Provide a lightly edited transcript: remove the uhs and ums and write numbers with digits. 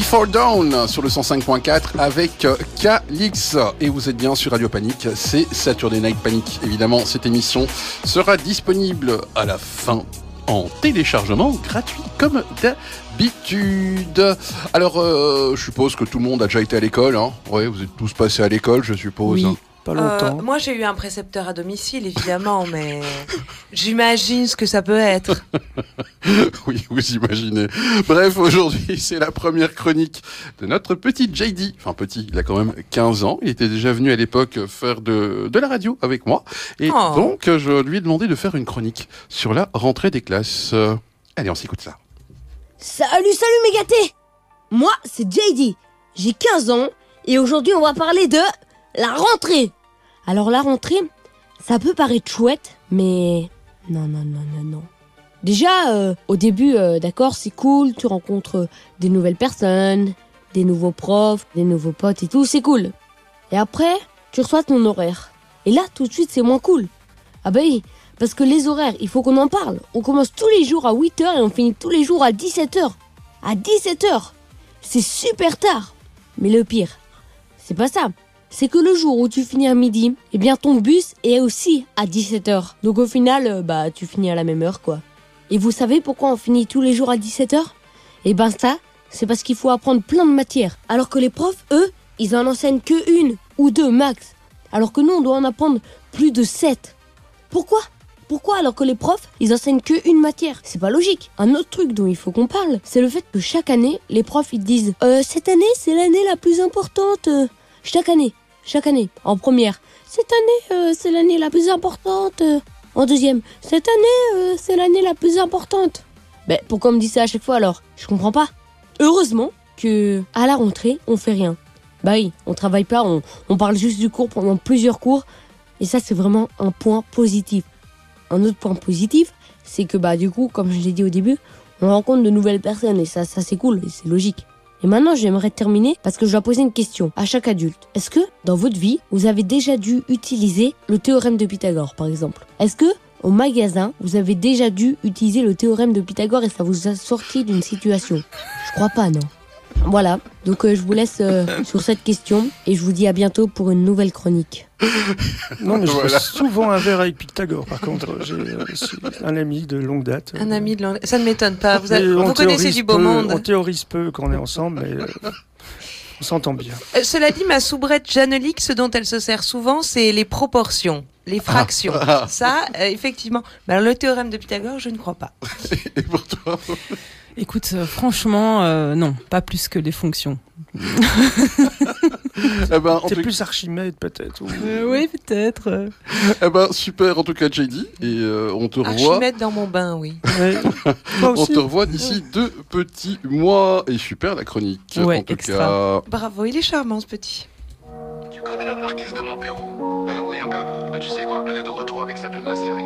Before Dawn sur le 105.4 avec Calix. Et vous êtes bien sur Radio Panique, c'est Saturday Night Panic. Évidemment, cette émission sera disponible à la fin en téléchargement gratuit comme d'habitude. Alors, je suppose que tout le monde a déjà été à l'école, hein. Ouais, vous êtes tous passés à l'école, je suppose. Oui. Pas longtemps. Moi, j'ai eu un précepteur à domicile, évidemment, mais j'imagine ce que ça peut être. Oui, vous imaginez. Bref, aujourd'hui, c'est la première chronique de notre petit JD. Enfin, petit, il a quand même 15 ans. Il était déjà venu à l'époque faire de la radio avec moi. Et donc, je lui ai demandé de faire une chronique sur la rentrée des classes. Allez, on s'écoute ça. Salut Mégaté. Moi, c'est JD. J'ai 15 ans et aujourd'hui, on va parler de la rentrée. Alors la rentrée, ça peut paraître chouette, mais non. Déjà, au début, d'accord, c'est cool, tu rencontres des nouvelles personnes, des nouveaux profs, des nouveaux potes et tout, c'est cool. Et après, tu reçois ton horaire. Et là, tout de suite, c'est moins cool. Ah bah oui, parce que les horaires, il faut qu'on en parle. On commence tous les jours à 8h et on finit tous les jours à 17h. À 17h, c'est super tard. Mais le pire, c'est pas ça. C'est que le jour où tu finis à midi, eh bien ton bus est aussi à 17h. Donc au final, tu finis à la même heure, quoi. Et vous savez pourquoi on finit tous les jours à 17h ? Eh ben ça, c'est parce qu'il faut apprendre plein de matières. Alors que les profs, eux, ils en enseignent que 1 ou 2 max. Alors que nous, on doit en apprendre plus de 7. Pourquoi alors que les profs, ils enseignent que 1 matière ? C'est pas logique. Un autre truc dont il faut qu'on parle, c'est le fait que chaque année, les profs, ils disent « Cette année, c'est l'année la plus importante. » Chaque année, en première, cette année, c'est l'année la plus importante. En deuxième, cette année, c'est l'année la plus importante. Pourquoi on me dit ça à chaque fois alors ? Je comprends pas. Heureusement que à la rentrée, on fait rien. Oui, on travaille pas, on parle juste du cours pendant plusieurs cours. Et ça, c'est vraiment un point positif. Un autre point positif, c'est que du coup, comme je l'ai dit au début, on rencontre de nouvelles personnes et ça c'est cool et c'est logique. Et maintenant, j'aimerais terminer parce que je dois poser une question à chaque adulte. Est-ce que, dans votre vie, vous avez déjà dû utiliser le théorème de Pythagore, par exemple ? Est-ce que, au magasin, vous avez déjà dû utiliser le théorème de Pythagore et ça vous a sorti d'une situation ? Je crois pas, non. Voilà, donc je vous laisse sur cette question et je vous dis à bientôt pour une nouvelle chronique. Non, mais je bois souvent un verre avec Pythagore, par contre. J'ai un ami de longue date. Un ami de longue date. Ça ne m'étonne pas. Vous connaissez du beau monde. On théorise peu quand on est ensemble, mais on s'entend bien. Cela dit, ma soubrette Jeannelique, ce dont elle se sert souvent, c'est les proportions, les fractions. Ça, effectivement. Mais alors, le théorème de Pythagore, je ne crois pas. Et pour toi ? Écoute, franchement, non, pas plus que les fonctions. T'es plus Archimède peut-être Oui, peut-être. Super en tout cas JD et on te revoit. Archimède dans mon bain, oui. On te revoit d'ici 2 petits mois et super la chronique en tout cas. Bravo, il est charmant ce petit. Tu connais la marquise de Montpérou? Oui un peu. Tu sais quoi, elle est de retour avec sa plus de la série.